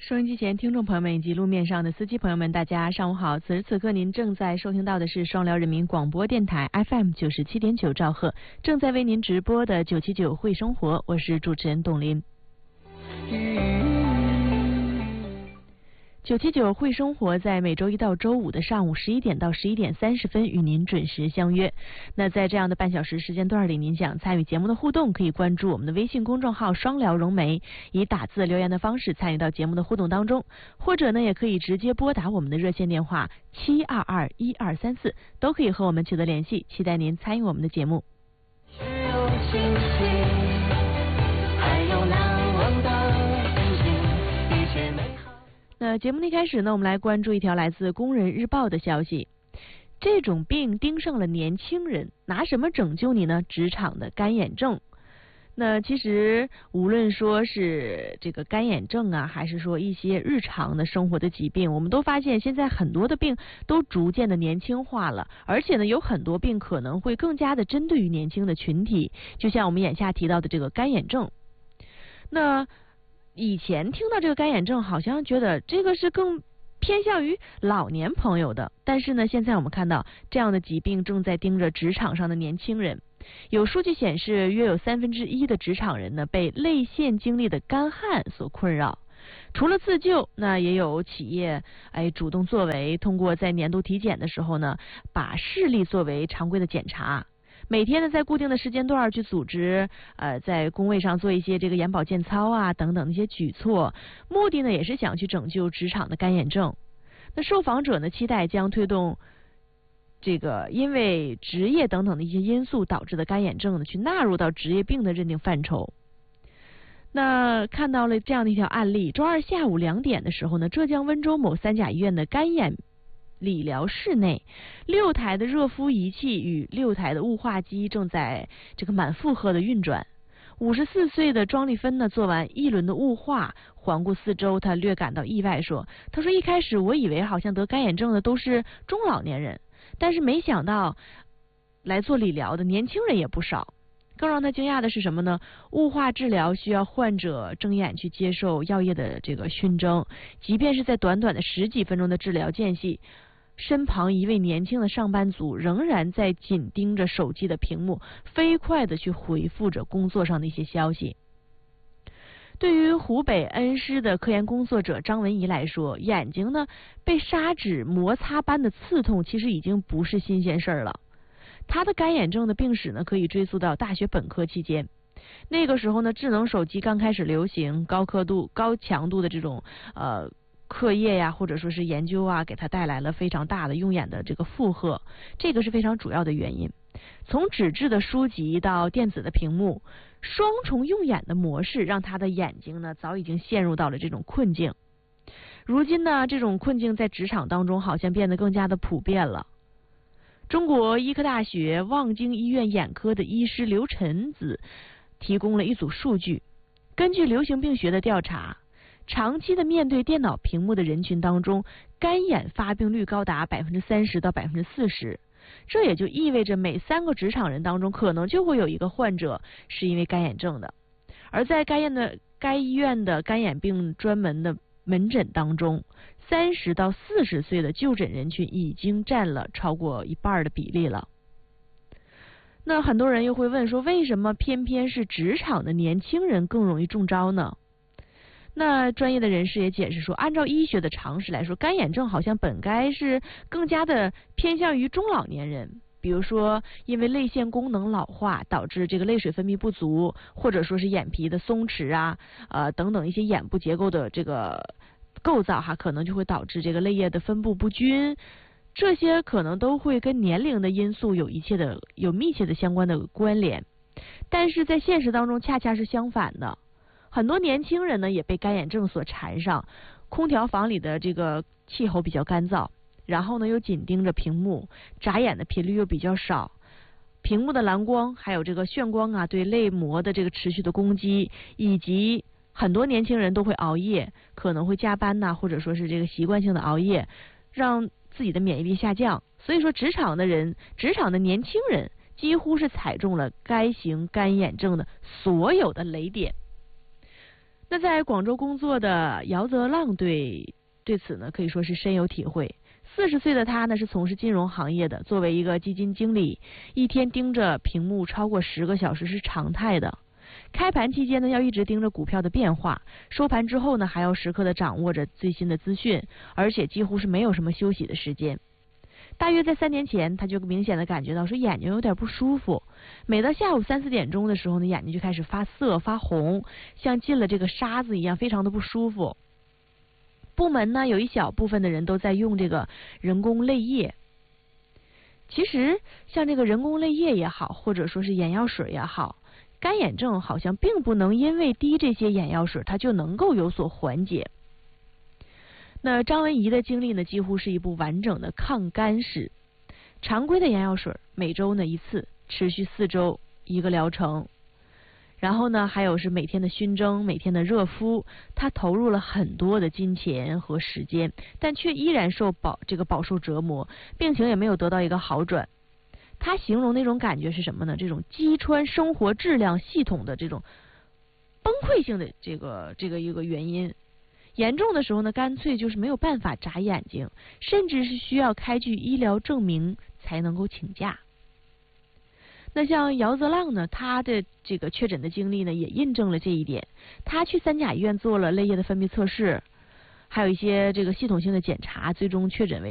收音机前听众朋友们以及路面上的司机朋友们，大家上午好！此时此刻您正在收听到的是双辽人民广播电台 FM 97.9兆赫，正在为您直播的979会生活，我是主持人董林。979会生活在每周一到周五的上午11点到11点30分与您准时相约。那在这样的半小时时间段里，您想参与节目的互动，可以关注我们的微信公众号双辽融媒，以打字留言的方式参与到节目的互动当中，或者呢也可以直接拨打我们的热线电话7221234，都可以和我们取得联系，期待您参与我们的节目。那节目的一开始呢，我们来关注一条来自《工人日报》的消息。这种病盯上了年轻人，拿什么拯救你呢？职场的干眼症。那其实无论说是这个干眼症啊，还是说一些日常的生活的疾病，我们都发现现在很多的病都逐渐的年轻化了，而且呢有很多病可能会更加的针对于年轻的群体，就像我们眼下提到的这个干眼症。那以前听到这个干眼症，好像觉得这个是更偏向于老年朋友的，但是呢，现在我们看到这样的疾病正在盯着职场上的年轻人。有数据显示，约有1/3的职场人呢被泪腺经历的干旱所困扰。除了自救，那也有企业主动作为，通过在年度体检的时候呢，把视力作为常规的检查。每天呢，在固定的时间段去组织，在工位上做一些这个眼保健操啊等等的一些举措，目的呢也是想去拯救职场的干眼症。那受访者呢期待将推动这个因为职业等等的一些因素导致的干眼症呢，去纳入到职业病的认定范畴。那看到了这样的一条案例，周二下午2点的时候呢，浙江温州某3甲医院的干眼理疗室内，6台的热敷仪器与6台的雾化机正在这个满负荷的运转。54岁的庄丽芬呢，做完1轮的雾化，环顾四周，她略感到意外，她说一开始我以为好像得干眼症的都是中老年人，但是没想到来做理疗的年轻人也不少。更让他惊讶的是什么呢？雾化治疗需要患者睁眼去接受药液的这个熏蒸，即便是在短短的10几分钟的治疗间隙，身旁一位年轻的上班族仍然在紧盯着手机的屏幕，飞快地去回复着工作上的一些消息。对于湖北恩施的科研工作者张文怡来说，眼睛呢被砂纸摩擦般的刺痛，其实已经不是新鲜事了。他的干眼症的病史呢，可以追溯到大学本科期间。那个时候呢，智能手机刚开始流行，高强度的这种课业呀，或者说是研究啊，给他带来了非常大的用眼的这个负荷，这个是非常主要的原因。从纸质的书籍到电子的屏幕，双重用眼的模式让他的眼睛呢早已经陷入到了这种困境。如今呢，这种困境在职场当中好像变得更加的普遍了。中国医科大学望京医院眼科的医师刘晨子提供了一组数据，根据流行病学的调查，长期的面对电脑屏幕的人群当中，干眼发病率高达30%到40%，这也就意味着每3个职场人当中可能就会有一个患者是因为干眼症的。而在该医院的干眼病专门的门诊当中，30到40岁的就诊人群已经占了超过1半的比例了。那很多人又会问说，为什么偏偏是职场的年轻人更容易中招呢？那专业的人士也解释说，按照医学的常识来说，干眼症好像本该是更加的偏向于中老年人，比如说因为泪腺功能老化导致这个泪水分泌不足，或者说是眼皮的松弛啊等等一些眼部结构的这个构造可能就会导致这个泪液的分布不均，这些可能都会跟年龄的因素有密切的相关的关联。但是在现实当中恰恰是相反的，很多年轻人呢也被干眼症所缠上，空调房里的这个气候比较干燥，然后呢又紧盯着屏幕，眨眼的频率又比较少，屏幕的蓝光还有这个眩光啊对泪膜的这个持续的攻击，以及很多年轻人都会熬夜，可能会加班呐，或者说是这个习惯性的熬夜，让自己的免疫力下降。所以说职场的年轻人几乎是踩中了该型干眼症的所有的雷点。 那在广州工作的姚泽浪对此呢可以说是深有体会。40岁的他呢是从事金融行业的，作为一个基金经理，一天盯着屏幕超过10个小时是常态的。开盘期间呢要一直盯着股票的变化，收盘之后呢还要时刻的掌握着最新的资讯，而且几乎是没有什么休息的时间。大约在3年前，他就明显的感觉到说眼睛有点不舒服，每到下午3、4点钟的时候呢，眼睛就开始发涩发红，像进了这个沙子一样，非常的不舒服。部门呢有一小部分的人都在用这个人工泪液。其实像这个人工泪液也好，或者说是眼药水也好，干眼症好像并不能因为滴这些眼药水它就能够有所缓解。那张文怡的经历呢，几乎是一部完整的抗干史。常规的眼药水每周呢1次，持续4周1个疗程。然后呢，还有是每天的熏蒸，每天的热敷，他投入了很多的金钱和时间，但却依然饱受折磨，病情也没有得到一个好转。他形容那种感觉是什么呢？这种击穿生活质量系统的这种崩溃性的这个一个原因。严重的时候呢，干脆就是没有办法眨眼睛，甚至是需要开具医疗证明才能够请假。那像姚泽浪呢，他的这个确诊的经历呢，也印证了这一点。他去3甲医院做了泪液的分泌测试，还有一些这个系统性的检查，最终确诊为